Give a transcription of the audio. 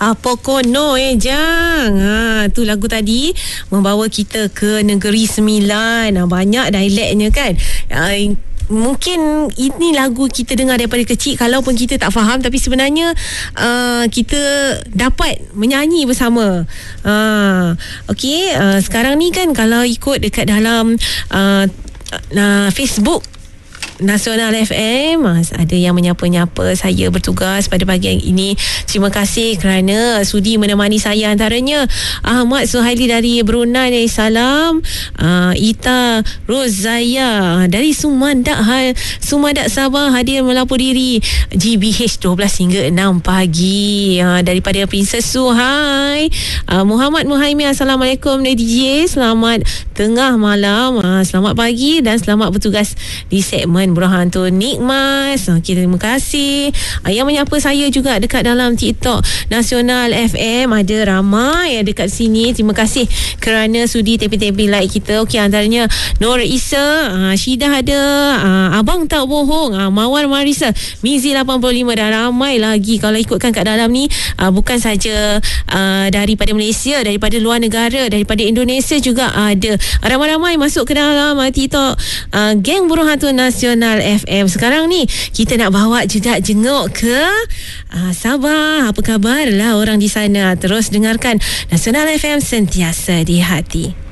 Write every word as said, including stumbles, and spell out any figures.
Apa kono eh Jang. Ha, tu lagu tadi membawa kita ke Negeri Sembilan. Ha, banyak dialeknya kan. Ha, mungkin ini lagu kita dengar daripada kecil, kalaupun kita tak faham, tapi sebenarnya uh, kita dapat menyanyi bersama. Uh, Okey, uh, sekarang ni kan kalau ikut dekat dalam uh, uh, Facebook Nasional F M, ada yang menyapa-nyapa saya bertugas pada pagi ini. Terima kasih kerana sudi menemani saya. Antaranya Ahmad Suhaili dari Brunei, salam. uh, Ita Rozaya dari Sumandak, Sumandak Sabah hadir melapor diri G B H dua belas hingga enam pagi. uh, Daripada Princess Su, hai. uh, Muhammad Muhaimin, Assalamualaikum D J, selamat tengah malam, uh, selamat pagi dan selamat bertugas di segmen Burhan tu Nikmat. Okay, terima kasih. Yang menyapa saya juga dekat dalam TikTok Nasional F M, ada ramai yang dekat sini. Terima kasih kerana sudi tepi-tepi like kita. Okey, antaranya Nur Isa, uh, Syidah ada, uh, Abang Tak Bohong, uh, Mawar Marisa, Mizi lapan puluh lima, dan ramai lagi. Kalau ikutkan kat dalam ni, uh, bukan saja uh, daripada Malaysia, daripada luar negara, daripada Indonesia juga ada. Ramai-ramai masuk ke dalam uh, TikTok uh, Geng Burhan Nasional F M. Sekarang ni kita nak bawa jejak jenguk ke uh, Sabah. Apa khabar lah orang di sana? Terus dengarkan Nasional F M, sentiasa di hati.